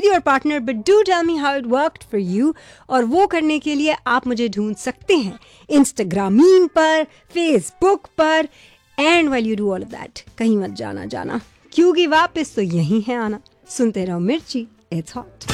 with your partner, but do tell me how it worked for you. और वो करने के लिए आप मुझे ढूंढ सकते हैं Instagram पर, Facebook पर, and while you do all of that, कहीं मत जाना क्योंकि वापस तो यही है आना. सुनते रहो मिर्ची, it's hot.